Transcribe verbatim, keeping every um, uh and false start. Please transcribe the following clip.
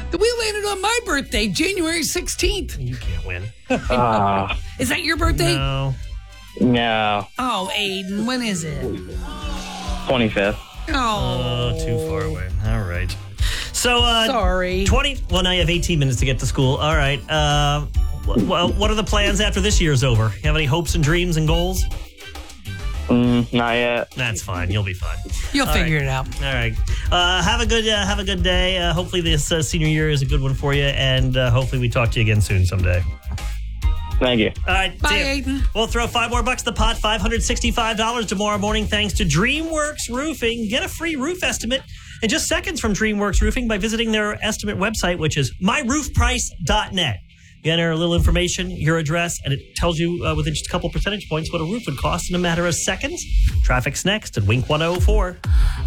The wheel landed on my birthday, January sixteenth. You can't win. Uh, Is that your birthday? No. no. Oh, Aiden, when is it? twenty-fifth. Oh, Oh, too far away. All right. So, uh, sorry. twenty. Well, now you have eighteen minutes to get to school. All right. Uh, well, what are the plans after this year's over? You have any hopes and dreams and goals? Mm, not yet. That's fine. You'll be fine. You'll All figure right. it out. All right. Uh, have a good uh, have a good day. Uh, hopefully this uh, senior year is a good one for you, and uh, hopefully we talk to you again soon someday. Thank you. All right. Bye, see ya. Aiden. We'll throw five more bucks in the pot, five hundred sixty-five dollars tomorrow morning, thanks to DreamWorks Roofing. Get a free roof estimate in just seconds from DreamWorks Roofing by visiting their estimate website, which is my roof price dot net. You enter a little information, your address, and it tells you uh, within just a couple percentage points what a roof would cost in a matter of seconds. Traffic's next at Wink one oh four.